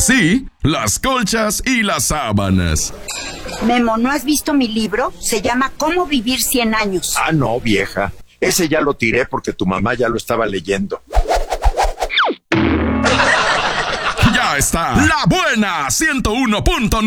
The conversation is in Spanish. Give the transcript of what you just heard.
sí, las colchas y las sábanas. Memo, ¿no has visto mi libro? Se llama ¿Cómo vivir 100 años? Ah, no, vieja. Ese ya lo tiré porque tu mamá ya lo estaba leyendo. Ya está. La Buena 101.9.